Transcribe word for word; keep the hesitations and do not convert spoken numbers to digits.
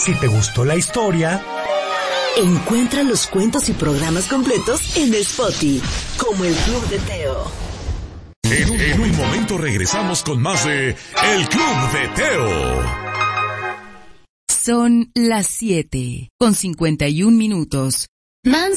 Si te gustó la historia, encuentra los cuentos y programas completos en Spotify, como El Club de Teo. En un, en un momento regresamos con más de El Club de Teo. Son las siete con cincuenta y un minutos. Mans